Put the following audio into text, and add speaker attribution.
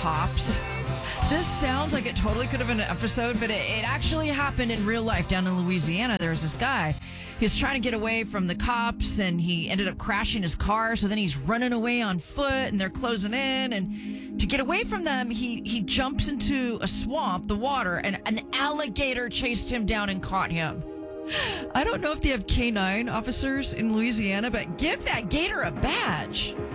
Speaker 1: cops. This sounds like it totally could have been an episode, but it actually happened in real life down in Louisiana. There was this guy. He was trying to get away from the cops, and he ended up crashing his car. So then he's running away on foot, and they're closing in. And to get away from them, he jumps into a swamp, the water, and an alligator chased him down and caught him. I don't know if they have canine officers in Louisiana, but give that gator a badge.